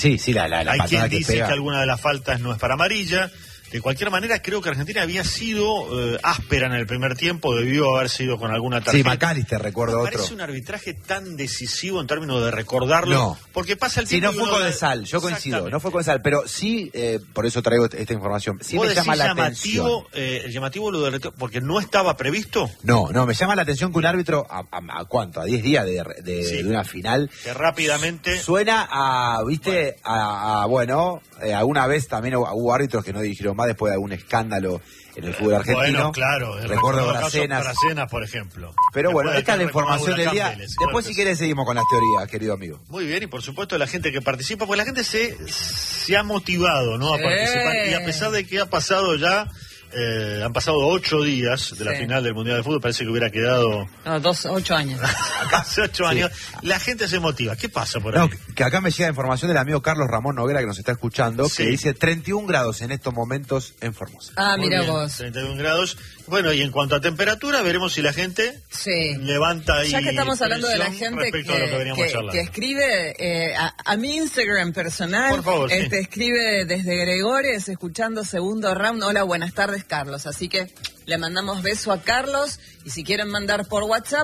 Sí, la Hay quien dice que alguna de las faltas no es para amarilla. De cualquier manera, creo que Argentina había sido áspera en el primer tiempo, debió haber sido con alguna tarjeta. Sí, McAllister, recuerdo otro. Parece un arbitraje tan decisivo en términos de recordarlo. No. Porque pasa el tiempo. Sí, no fue con el sal, yo coincido, no fue con el sal, pero sí, por eso traigo esta información. Sí me llama la atención. Llamativo lo del porque no estaba previsto. No, me llama la atención que un árbitro, ¿a cuánto? A 10 días de una final. Que rápidamente. Suena a, ¿viste? Bueno, alguna vez también hubo árbitros que no dirigieron más después de algún escándalo en el fútbol argentino. Bueno, claro. Recuerdo Bracenas, por ejemplo. Pero después bueno, esta es la información del día. Después, si querés, seguimos con las teorías, querido amigo. Muy bien, y por supuesto la gente que participa, porque la gente se ha motivado, ¿no? A participar. Y a pesar de que ha pasado ya... han pasado 8 días de la final del Mundial de Fútbol, parece que hubiera quedado... No, 8 años. Hace 8 años. La gente se motiva. ¿Qué pasa por ahí? Que acá me llega información del amigo Carlos Ramón Noguera, que nos está escuchando, que dice 31 grados en estos momentos en Formosa. Mira vos. 31 grados. Bueno, y en cuanto a temperatura, veremos si la gente levanta ahí. Ya que estamos hablando de la gente que escribe a mi Instagram personal, por favor, escribe desde Gregores, escuchando segundo round. Hola, buenas tardes, Carlos. Así que le mandamos beso a Carlos, y si quieren mandar por WhatsApp,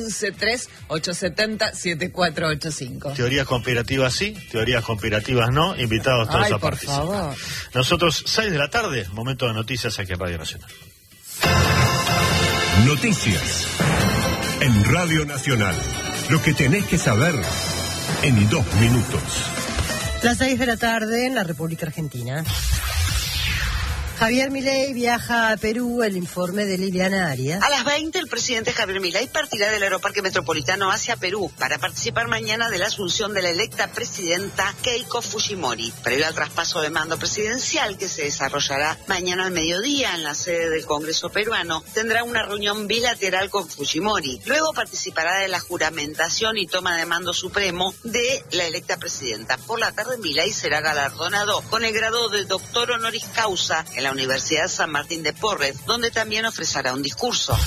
11-3-870-7485. Teorías conspirativas sí, teorías conspirativas no, invitados todos a participar. Por favor. Nosotros, 6 de la tarde, momento de noticias aquí en Radio Nacional. Noticias en Radio Nacional. Lo que tenés que saber en 2 minutos. Las 6 de la tarde en la República Argentina. Javier Milei viaja a Perú, el informe de Liliana Arias. A las 20, el presidente Javier Milei partirá del Aeroparque Metropolitano hacia Perú para participar mañana de la asunción de la electa presidenta Keiko Fujimori, previo al traspaso de mando presidencial que se desarrollará mañana al mediodía en la sede del Congreso peruano. Tendrá una reunión bilateral con Fujimori. Luego participará de la juramentación y toma de mando supremo de la electa presidenta. Por la tarde, Milei será galardonado con el grado de doctor honoris causa en la Universidad San Martín de Porres, donde también ofrecerá un discurso.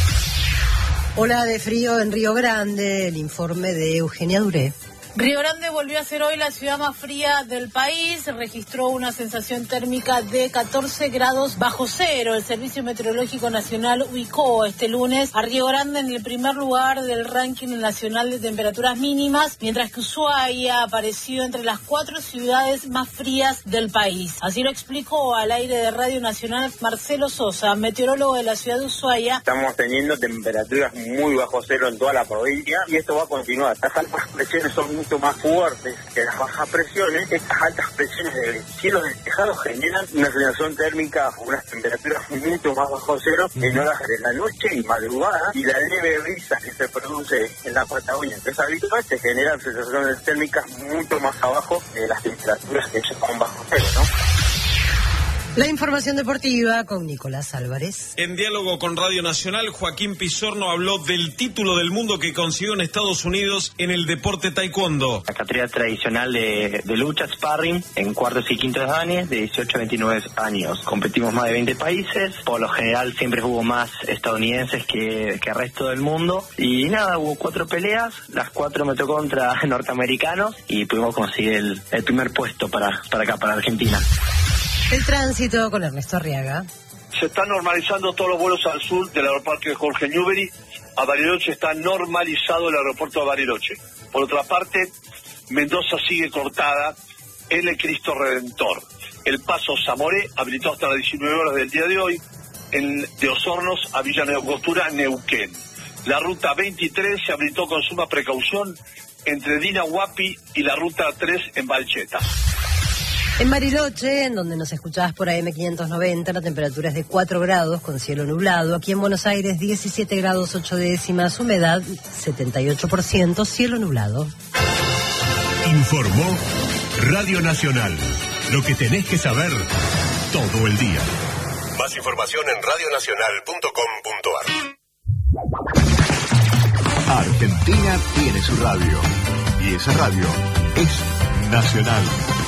Ola de frío en Río Grande, el informe de Eugenia Duré. Río Grande volvió a ser hoy la ciudad más fría del país, registró una sensación térmica de 14 grados bajo cero. El Servicio Meteorológico Nacional ubicó este lunes a Río Grande en el primer lugar del ranking nacional de temperaturas mínimas, mientras que Ushuaia apareció entre las 4 ciudades más frías del país. Así lo explicó al aire de Radio Nacional Marcelo Sosa, meteorólogo de la ciudad de Ushuaia. Estamos teniendo temperaturas muy bajo cero en toda la provincia y esto va a continuar. Las altas presiones son mucho más fuertes que las bajas presiones. Estas altas presiones de cielos despejados generan una sensación térmica, unas temperaturas mucho más bajo cero en horas de la noche y madrugada, y la leve brisa que se produce en la Patagonia, que es habitual, se generan sensaciones térmicas mucho más abajo de las temperaturas que ya están bajo cero, ¿no? La información deportiva con Nicolás Álvarez. En diálogo con Radio Nacional, Joaquín Pizorno habló del título del mundo que consiguió en Estados Unidos en el deporte taekwondo. La categoría tradicional de lucha, sparring, en cuartos y quintos danes, de 18 a 29 años. Competimos más de 20 países, por lo general siempre hubo más estadounidenses que el resto del mundo. Y nada, hubo 4 peleas, las 4 me tocó contra norteamericanos y pudimos conseguir el primer puesto para acá, para Argentina. El tránsito con Ernesto Arriaga. Se están normalizando todos los vuelos al sur del aeropuerto de Jorge Newbery. A Bariloche está normalizado el aeropuerto de Bariloche. Por otra parte, Mendoza sigue cortada en el Cristo Redentor. El paso Zamoré habilitó hasta las 19 horas del día de hoy, de Osornos a Villa Neocostura, Neuquén. La ruta 23 se habilitó con suma precaución entre Dinahuapi y la ruta 3 en Valcheta. En Bariloche, en donde nos escuchabas por AM590, la temperatura es de 4 grados con cielo nublado. Aquí en Buenos Aires, 17 grados 8 décimas, humedad 78%, cielo nublado. Informó Radio Nacional. Lo que tenés que saber todo el día. Más información en radionacional.com.ar. Argentina tiene su radio. Y esa radio es Nacional.